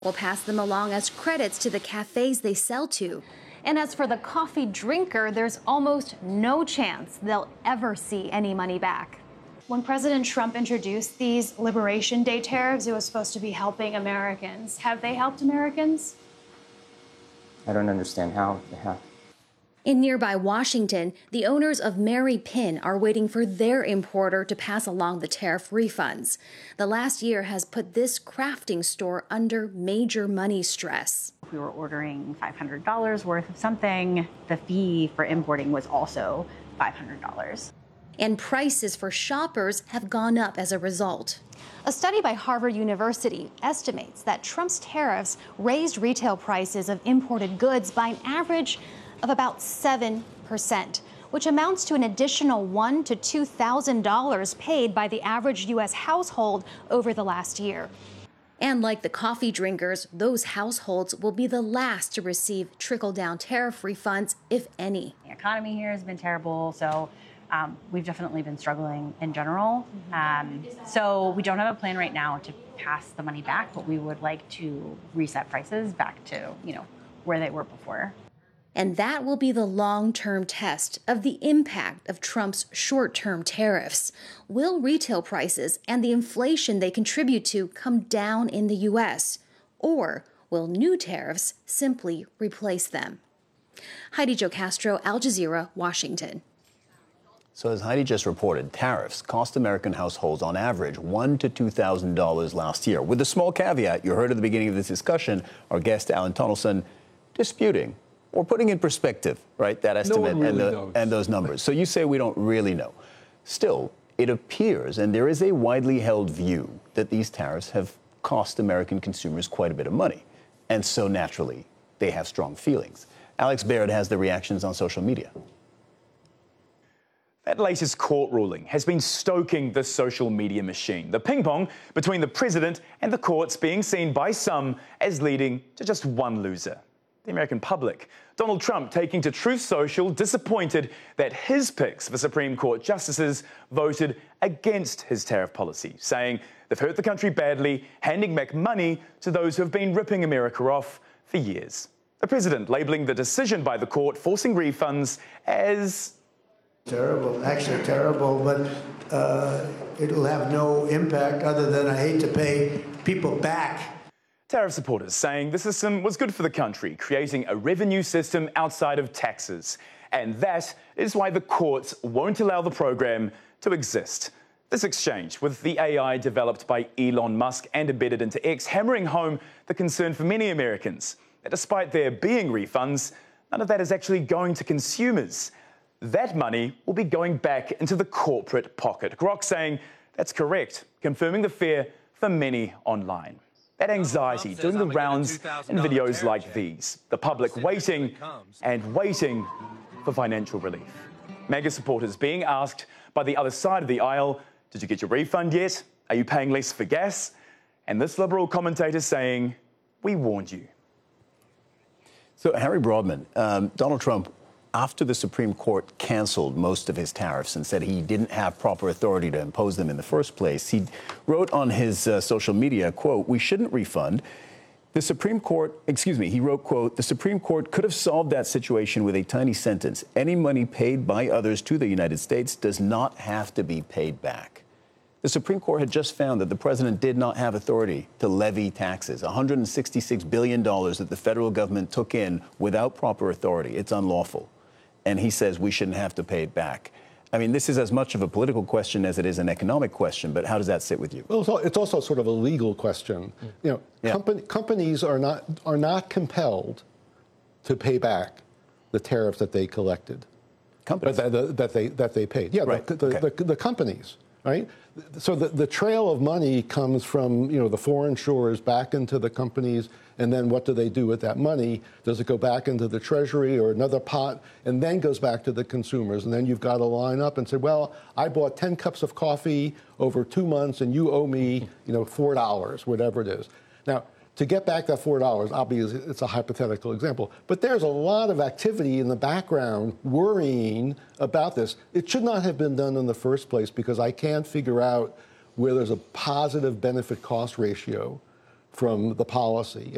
will pass them along as credits to the cafes they sell to. And as for the coffee drinker, there's almost no chance they'll ever see any money back. When President Trump introduced these Liberation Day tariffs, it was supposed to be helping Americans. Have they helped Americans? I don't understand how they have. In nearby Washington, the owners of Mary Pin are waiting for their importer to pass along the tariff refunds. The last year has put this crafting store under major money stress. If we were ordering $500 worth of something, the fee for importing was also $500. And prices for shoppers have gone up as a result. A study by Harvard University estimates that Trump's tariffs raised retail prices of imported goods by an average of about 7%, which amounts to an additional $1,000 to $2,000 paid by the average U.S. household over the last year. And like the coffee drinkers, those households will be the last to receive trickle-down tariff refunds, if any. The economy here has been terrible, so we've definitely been struggling in general. So we don't have a plan right now to pass the money back, but we would like to reset prices back to, where they were before. And that will be the long-term test of the impact of Trump's short-term tariffs. Will retail prices and the inflation they contribute to come down in the U.S.? Or will new tariffs simply replace them? Heidi Jo Castro, Al Jazeera, Washington. So as Heidi just reported, tariffs cost American households on average $1,000 to $2,000 last year. With a small caveat, you heard at the beginning of this discussion, our guest Alan Tunnelson disputing or putting in perspective, right, that estimate and those numbers. So you say we don't really know. Still, it appears, and there is a widely held view, that these tariffs have cost American consumers quite a bit of money. And so naturally, they have strong feelings. Alex Baird has the reactions on social media. That latest court ruling has been stoking the social media machine. The ping pong between the president and the courts being seen by some as leading to just one loser: the American public. Donald Trump taking to Truth Social, disappointed that his picks for Supreme Court justices voted against his tariff policy, saying they've hurt the country badly, handing back money to those who have been ripping America off for years. The president labeling the decision by the court forcing refunds as terrible, actually terrible, but it'll have no impact other than I hate to pay people back. Tariff supporters saying the system was good for the country, creating a revenue system outside of taxes. And that is why the courts won't allow the program to exist. This exchange with the AI developed by Elon Musk and embedded into X, hammering home the concern for many Americans that despite there being refunds, none of that is actually going to consumers. That money will be going back into the corporate pocket. Grok saying that's correct, confirming the fear for many online. That anxiety doing the rounds in videos like these. The public waiting and waiting for financial relief. MAGA supporters being asked by the other side of the aisle, did you get your refund yet? Are you paying less for gas? And this Liberal commentator saying, we warned you. So Harry Broadman, Donald Trump, after the Supreme Court canceled most of his tariffs and said he didn't have proper authority to impose them in the first place, he wrote on his social media, quote, we shouldn't refund. The Supreme Court, he wrote, quote, the Supreme Court could have solved that situation with a tiny sentence. Any money paid by others to the United States does not have to be paid back. The Supreme Court had just found that the president did not have authority to levy taxes, $166 billion that the federal government took in without proper authority. It's unlawful. And he says we shouldn't have to pay it back. I mean, this is as much of a political question as it is an economic question, but how does that sit with you? Well, it's also sort of a legal question. Companies are not compelled to pay back the tariff that they collected. Companies? That they paid. Yeah, right. The companies, right? So the trail of money comes from, the foreign shores back into the companies, and then what do they do with that money? Does it go back into the Treasury or another pot, and then goes back to the consumers? And then you've got to line up and say, well, I bought 10 cups of coffee over 2 months, and you owe me, $4, whatever it is. Now, to get back that $4, obviously it's a hypothetical example, but there's a lot of activity in the background worrying about this. It should not have been done in the first place because I can't figure out where there's a positive benefit-cost ratio from the policy.